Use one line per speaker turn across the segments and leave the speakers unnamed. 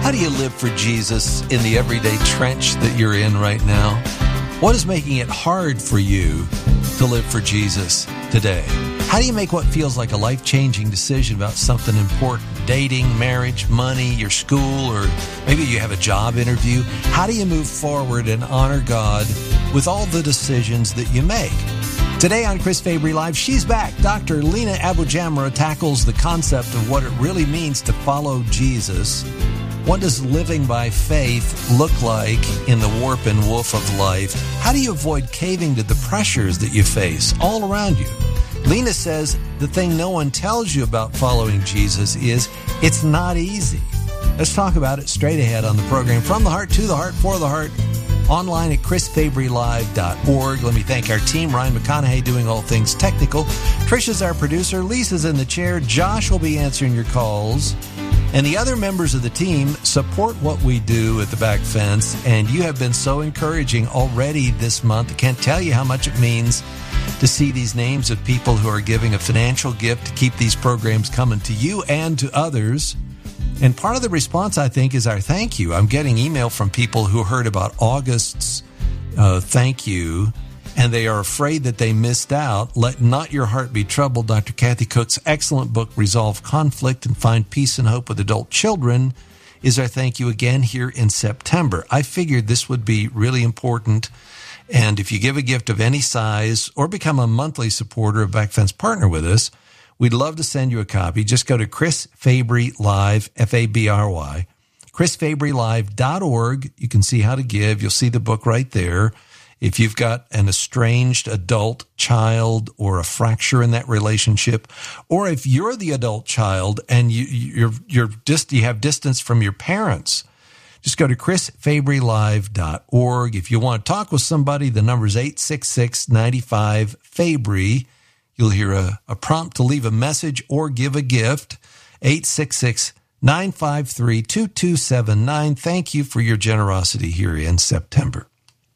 How do you live for Jesus in the everyday trench that you're in right now? What is making it hard for you to live for Jesus today? How do you make what feels like a life-changing decision about something important? Dating, marriage, money, your school, or maybe you have a job interview. How do you move forward and honor God with all the decisions that you make? Today on Chris Fabry Live, she's back. Dr. Lina AbuJamra tackles the concept of what it really means to follow Jesus. What does living by faith look like in the warp and woof of life? How do you avoid caving to the pressures that you face all around you? Lina says the thing no one tells you about following Jesus is it's not easy. Let's talk about it straight ahead on the program. From the heart, to the heart, for the heart, online at chrisfabrylive.org. Let me thank our team, Ryan McConaughey doing all things technical. Trisha's our producer. Lisa's in the chair. Josh will be answering your calls. And the other members of the team support what we do at the Back Fence. And you have been so encouraging already this month. I can't tell you how much it means to see these names of people who are giving a financial gift to keep these programs coming to you and to others. And part of the response, I think, is our thank you. I'm getting email from people who heard about August's thank you, and they are afraid that they missed out. Let not your heart be troubled. Dr. Kathy Cook's excellent book, Resolve Conflict and Find Peace and Hope with Adult Children, is our thank you again here in September. I figured this would be really important. And if you give a gift of any size or become a monthly supporter of Back Fence, partner with us, we'd love to send you a copy. Just go to Chris Fabry Live, Fabry, chrisfabrylive.org. You can see how to give. You'll see the book right there. If you've got an estranged adult child or a fracture in that relationship, or if you're the adult child and you have distance from your parents, just go to chrisfabrylive.org. If you want to talk with somebody, the number is 866-95-FABRY. You'll hear a prompt to leave a message or give a gift, 866-953-2279. Thank you for your generosity here in September.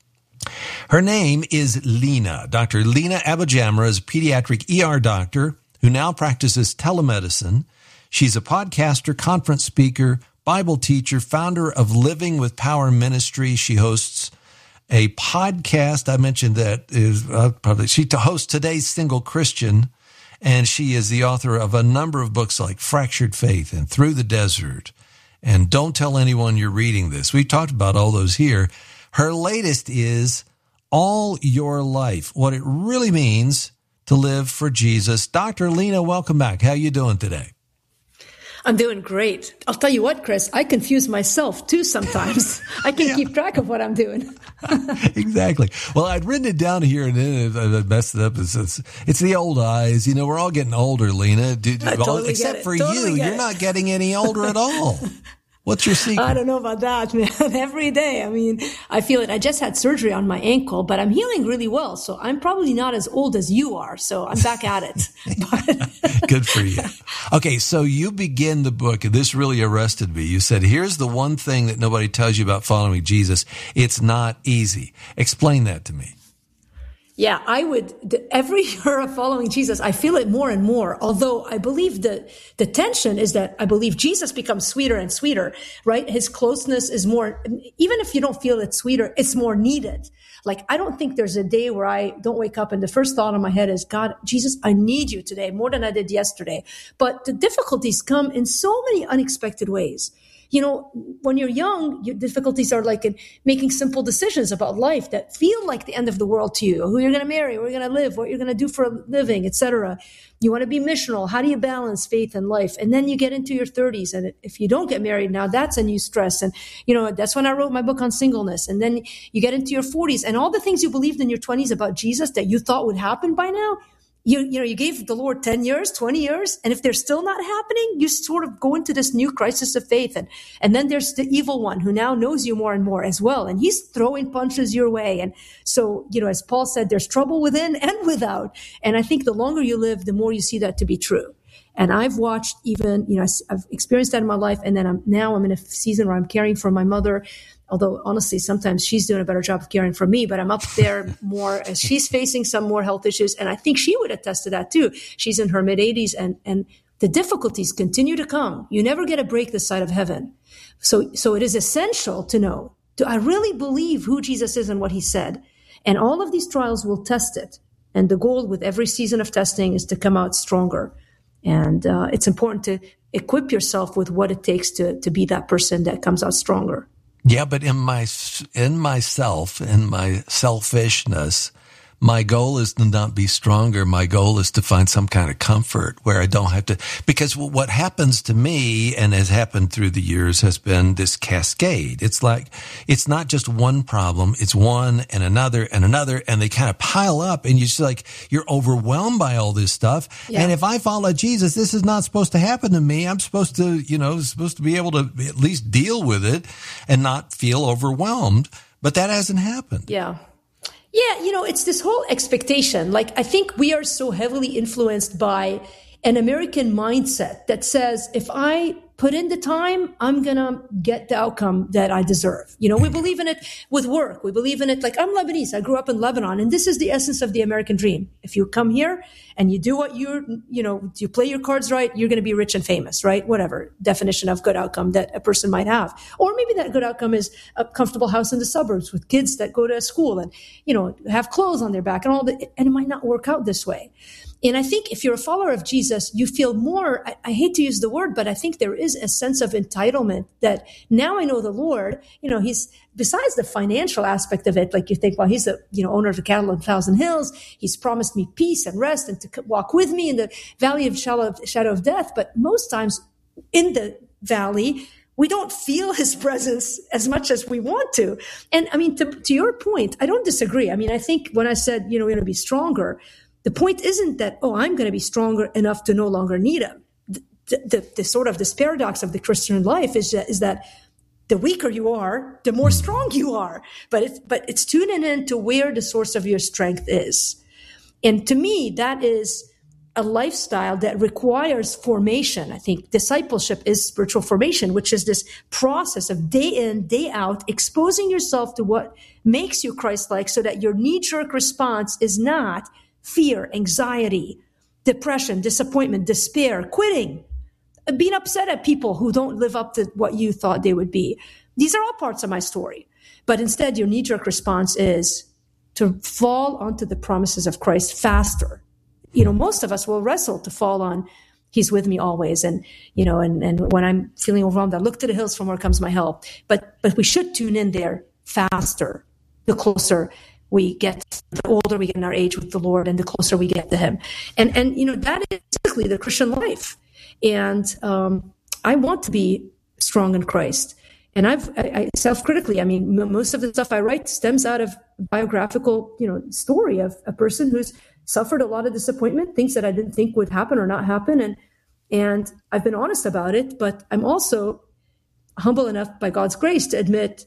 Her name is Lina. Dr. Lina AbuJamra is a pediatric ER doctor who now practices telemedicine. She's a podcaster, conference speaker, Bible teacher, founder of Living with Power Ministry. She hosts a podcast. I mentioned that she hosts Today's Single Christian, and she is the author of a number of books like Fractured Faith and Through the Desert and Don't Tell Anyone You're Reading This. We talked about all those here. Her latest is All Your Life, what it really means to live for Jesus. Dr. Lina, welcome back. How are you doing today?
I'm doing great. I'll tell you what, Chris, I confuse myself too sometimes. I can't keep track of what I'm doing.
Exactly. Well, I'd written it down here and then I messed it up. It's the old eyes. You know, we're all getting older, Lina. Except for you, you're not getting any older at all. What's your secret?
I don't know about that, man. Every day. I mean, I feel it. I just had surgery on my ankle, but I'm healing really well. So I'm probably not as old as you are. So I'm back at it.
Good for you. Okay. So you begin the book, and this really arrested me. You said, here's the one thing that nobody tells you about following Jesus. It's not easy. Explain that to me.
Yeah, every year of following Jesus, I feel it more and more. Although I believe the tension is that I believe Jesus becomes sweeter and sweeter, right? His closeness is more, even if you don't feel it's sweeter, it's more needed. Like, I don't think there's a day where I don't wake up and the first thought in my head is, God, Jesus, I need you today more than I did yesterday. But the difficulties come in so many unexpected ways. You know, when you're young, your difficulties are like in making simple decisions about life that feel like the end of the world to you. Who you're going to marry, where you're going to live, what you're going to do for a living, etc. You want to be missional. How do you balance faith and life? And then you get into your 30s. And if you don't get married now, that's a new stress. And, you know, that's when I wrote my book on singleness. And then you get into your 40s and all the things you believed in your 20s about Jesus that you thought would happen by now. You gave the Lord 10 years, 20 years, and if they're still not happening, you sort of go into this new crisis of faith. And then there's the evil one who now knows you more and more as well. And he's throwing punches your way. And so, you know, as Paul said, there's trouble within and without. And I think the longer you live, the more you see that to be true. And I've watched even, you know, I've experienced that in my life. And then I'm in a season where I'm caring for my mother. Although honestly, sometimes she's doing a better job of caring for me, but I'm up there more as she's facing some more health issues. And I think she would attest to that too. She's in her mid 80s and the difficulties continue to come. You never get a break this side of heaven. So it is essential to know, do I really believe who Jesus is and what he said? And all of these trials will test it. And the goal with every season of testing is to come out stronger. And it's important to equip yourself with what it takes to be that person that comes out stronger.
Yeah, but in myself, in my selfishness, my goal is to not be stronger. My goal is to find some kind of comfort where I don't have to, because what happens to me and has happened through the years has been this cascade. It's like, it's not just one problem. It's one and another, and they kind of pile up, and you're overwhelmed by all this stuff. Yeah. And if I follow Jesus, this is not supposed to happen to me. I'm supposed to be able to at least deal with it and not feel overwhelmed. But that hasn't happened.
Yeah. Yeah, it's this whole expectation. Like, I think we are so heavily influenced by an American mindset that says, if I put in the time, I'm going to get the outcome that I deserve. We believe in it with work. We believe in it. Like, I'm Lebanese. I grew up in Lebanon. And this is the essence of the American dream. If you come here and you do what you play your cards right, you're going to be rich and famous, right? Whatever definition of good outcome that a person might have. Or maybe that good outcome is a comfortable house in the suburbs with kids that go to school and, have clothes on their back and all that. And it might not work out this way. And I think if you're a follower of Jesus, you feel more, I hate to use the word, but I think there is a sense of entitlement that now I know the Lord, he's, besides the financial aspect of it, like you think, well, he's the, owner of the cattle on 1,000 hills. He's promised me peace and rest and to walk with me in the valley of shadow of death. But most times in the valley, we don't feel his presence as much as we want to. And I mean, to your point, I don't disagree. I mean, I think when I said, we're going to be stronger, the point isn't that, I'm going to be stronger enough to no longer need him. The sort of this paradox of the Christian life is that the weaker you are, the more strong you are. But it's tuning in to where the source of your strength is. And to me, that is a lifestyle that requires formation. I think discipleship is spiritual formation, which is this process of day in, day out, exposing yourself to what makes you Christ-like so that your knee-jerk response is not fear, anxiety, depression, disappointment, despair, quitting, being upset at people who don't live up to what you thought they would be. These are all parts of my story. But instead, your knee-jerk response is to fall onto the promises of Christ faster. Most of us will wrestle to fall on, he's with me always. And when I'm feeling overwhelmed, I look to the hills from where comes my help. But we should tune in there faster, the closer we get, the older we get in our age with the Lord, and the closer we get to him. And that is basically the Christian life. And I want to be strong in Christ. And I self-critically, I mean, most of the stuff I write stems out of biographical, story of a person who's suffered a lot of disappointment, things that I didn't think would happen or not happen. And I've been honest about it, but I'm also humble enough by God's grace to admit